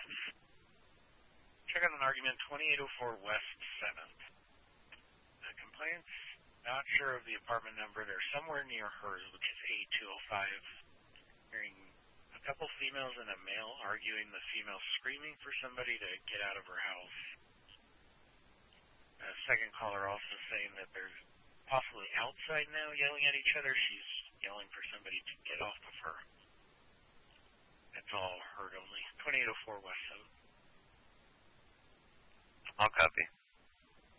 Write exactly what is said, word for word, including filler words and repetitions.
office. Check out an argument twenty-eight oh four West seventh. The complaint's not sure of the apartment number. They're somewhere near hers, which is A two oh five. Hearing a couple females and a male arguing, the female screaming for somebody to get out of her house. A second caller also saying that they're possibly outside now yelling at each other. She's yelling for somebody to get off of her. That's all heard only. twenty-eight oh four West seventh. I'll copy.